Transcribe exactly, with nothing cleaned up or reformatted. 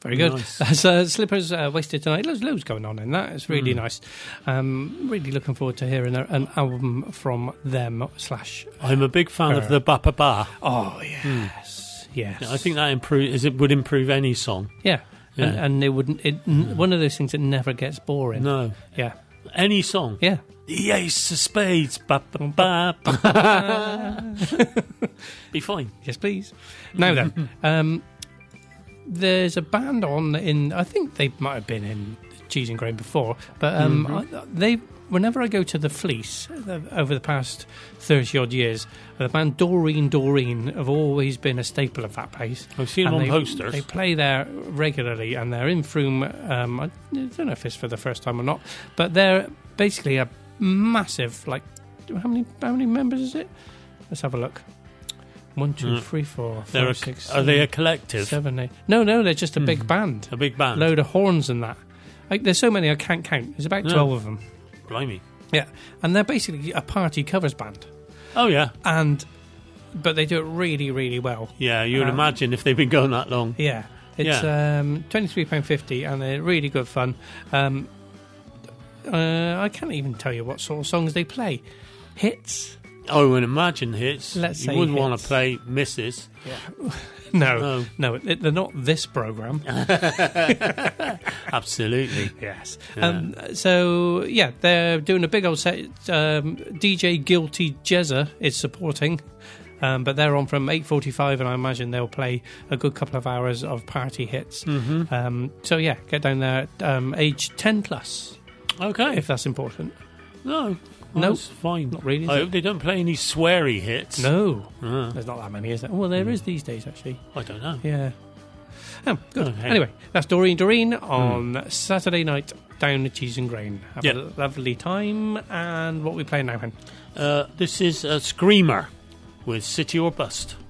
Very good. Nice. So Slippers uh, Wasted Tonight. There's loads going on in that. It's really Mm. nice. Um, really looking forward to hearing a, an album from them. Slash. I'm a big fan uh, of the Ba Ba Ba. Oh yes, yes. I think that improve is it would improve any song. Yeah, Yeah. And, and it wouldn't. It n- one of those things that never gets boring. No, Yeah, any song. yeah. The Ace of Spades. Ba Ba Ba. Ba. Be fine. Yes, please. Now then, um, there's a band on in. I think they might have been in Cheese and Grain before, but um, Mm-hmm. I, they. Whenever I go to the Fleece uh, over the past thirty odd years, the band Doreen Doreen have always been a staple of that place. I've seen them And on they, posters. They play there regularly, and they're in Frome. Um, I don't know if it's for the first time or not, but they're basically a massive. Like, how many? How many members is it? Let's have a look. One, two, Mm. three, four, They're five, a, six, are they a seven, collective? seven, eight. No, no, they're just a big band. A big band. Load of horns and that. Like, there's so many I can't count. There's about Yeah. twelve of them. Blimey. Yeah, and they're basically a party covers band, Oh yeah, and but they do it really, really well. yeah. You would Um, imagine if they've been going that long. Yeah, it's um, twenty-three pound fifty, and they're really good fun. Um, uh, I can't even tell you what sort of songs they play. Hits? I would imagine hits. Let's you say wouldn't want hits. to play misses. No, No. no, it- they're not this program. Absolutely. Yes. Yeah. Um, so, yeah, they're doing a big old set. Um, D J Guilty Jezza is supporting, um, but they're on from eight forty-five, and I imagine they'll play a good couple of hours of party hits. Mm-hmm. Um, so, yeah, get down there, um, age ten plus, Okay. if that's important. no. No. That's fine. Not really, is I it? hope they don't play any sweary hits. No, Uh, there's not that many, is there? Well, there is these days, actually. I don't know. Yeah. Oh, good. Okay. Anyway, that's Doreen Doreen on Saturday night down at Cheese and Grain. Have Yeah. a lovely time. And what are we playing now, Hen? Uh, this is a Screamer with City or Bust.